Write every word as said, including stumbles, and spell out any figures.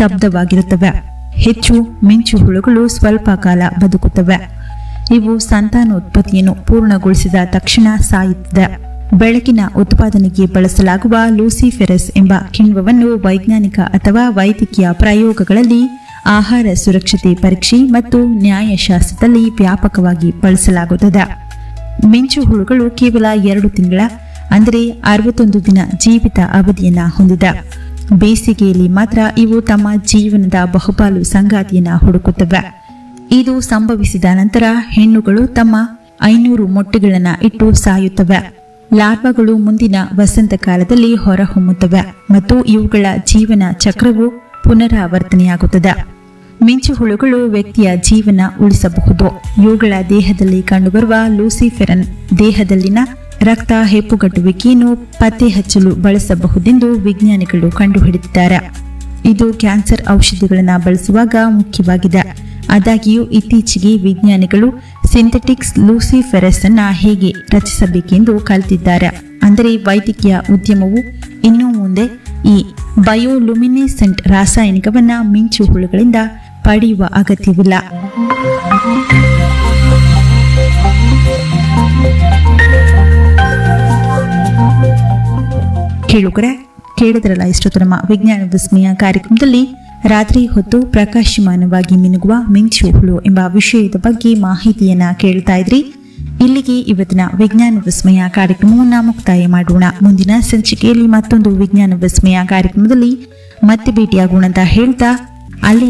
ಸ್ತಬ್ಧವಾಗಿರುತ್ತವೆ. ಹೆಚ್ಚು ಮಿಂಚು ಹುಳುಗಳು ಸ್ವಲ್ಪ ಕಾಲ ಬದುಕುತ್ತವೆ. ಇವು ಸಂತಾನೋತ್ಪತ್ತಿಯನ್ನು ಪೂರ್ಣಗೊಳಿಸಿದ ತಕ್ಷಣ ಸಾಯುತ್ತದೆ. ಬೆಳಕಿನ ಉತ್ಪಾದನೆಗೆ ಬಳಸಲಾಗುವ ಲೂಸಿಫೆರಸ್ ಎಂಬ ಕಿಣ್ವವನ್ನು ವೈಜ್ಞಾನಿಕ ಅಥವಾ ವೈದ್ಯಕೀಯ ಪ್ರಯೋಗಗಳಲ್ಲಿ, ಆಹಾರ ಸುರಕ್ಷತೆ ಪರೀಕ್ಷೆ ಮತ್ತು ನ್ಯಾಯಶಾಸ್ತ್ರದಲ್ಲಿ ವ್ಯಾಪಕವಾಗಿ ಬಳಸಲಾಗುತ್ತದೆ. ಮಿಂಚು ಹುಳುಗಳು ಕೇವಲ ಎರಡು ತಿಂಗಳ ಅಂದರೆ ಅರವತ್ತೊಂದು ದಿನ ಜೀವಿತ ಅವಧಿಯನ್ನ ಹೊಂದಿದೆ. ಬೇಸಿಗೆಯಲ್ಲಿ ಮಾತ್ರ ಇವು ತಮ್ಮ ಜೀವನದ ಬಹುಪಾಲು ಸಂಗಾತಿಯನ್ನ ಹುಡುಕುತ್ತವೆ. ಇದು ಸಂಭವಿಸಿದ ನಂತರ ಹೆಣ್ಣುಗಳು ತಮ್ಮ ಐನೂರು ಮೊಟ್ಟೆಗಳನ್ನ ಇಟ್ಟು ಸಾಯುತ್ತವೆ. ಲಾರ್ವಾಗಳು ಮುಂದಿನ ವಸಂತ ಕಾಲದಲ್ಲಿ ಹೊರಹೊಮ್ಮುತ್ತವೆ ಮತ್ತು ಇವುಗಳ ಜೀವನ ಚಕ್ರವು ಪುನರಾವರ್ತನೆಯಾಗುತ್ತದೆ. ಮಿಂಚು ಹುಳುಗಳು ವ್ಯಕ್ತಿಯ ಜೀವನ ಉಳಿಸಬಹುದು. ಇವುಗಳ ದೇಹದಲ್ಲಿ ಕಂಡುಬರುವ ಲೂಸಿಫೆರನ್ ದೇಹದಲ್ಲಿನ ರಕ್ತ ಹೆಪ್ಪುಗಟ್ಟುವಿಕೆಯನ್ನು ಪತ್ತೆ ಹಚ್ಚಲು ಬಳಸಬಹುದೆಂದು ವಿಜ್ಞಾನಿಗಳು ಕಂಡುಹಿಡಿದಿದ್ದಾರೆ. ಇದು ಕ್ಯಾನ್ಸರ್ ಔಷಧಿಗಳನ್ನು ಬಳಸುವಾಗ ಮುಖ್ಯವಾಗಿದೆ. ಆದಾಗ್ಯೂ ಇತ್ತೀಚೆಗೆ ವಿಜ್ಞಾನಿಗಳು ಸಿಂಥೆಟಿಕ್ಸ್ ಲೂಸಿಫೆರಸ್ ಅನ್ನ ಹೇಗೆ ರಚಿಸಬೇಕೆಂದು ಕಲಿತಿದ್ದಾರೆ. ಅಂದರೆ ವೈದ್ಯಕೀಯ ಉದ್ಯಮವು ಇನ್ನು ಮುಂದೆ ಈ ಬಯೋಲುಮಿನೆಸೆಂಟ್ ರಾಸಾಯನಿಕವನ್ನ ಮಿಂಚು ಹುಳುಗಳಿಂದ ಪಡೆಯುವ ಅಗತ್ಯವಿಲ್ಲ. ಕೇಳುಗರೆ, ಕೇಳಿದ್ರಲ್ಲ ಇಷ್ಟೊತ್ತು ನಮ್ಮ ವಿಜ್ಞಾನ ವಿಸ್ಮಯ ಕಾರ್ಯಕ್ರಮದಲ್ಲಿ ರಾತ್ರಿ ಹೊತ್ತು ಪ್ರಕಾಶಮಾನವಾಗಿ ಮಿನುಗುವ ಮಿಂಚು ಹುಳು ಎಂಬ ವಿಷಯದ ಬಗ್ಗೆ ಮಾಹಿತಿಯನ್ನ ಕೇಳ್ತಾ ಇದ್ರಿ. ಇಲ್ಲಿಗೆ ಇವತ್ತಿನ ವಿಜ್ಞಾನ ವಿಸ್ಮಯ ಕಾರ್ಯಕ್ರಮವನ್ನು ಮುಕ್ತಾಯ ಮಾಡೋಣ. ಮುಂದಿನ ಸಂಚಿಕೆಯಲ್ಲಿ ಮತ್ತೊಂದು ವಿಜ್ಞಾನ ವಿಸ್ಮಯ ಕಾರ್ಯಕ್ರಮದಲ್ಲಿ ಮತ್ತೆ ಭೇಟಿಯಾಗೋಣ ಅಂತ ಹೇಳ್ತಾ ಅಲ್ಲಿ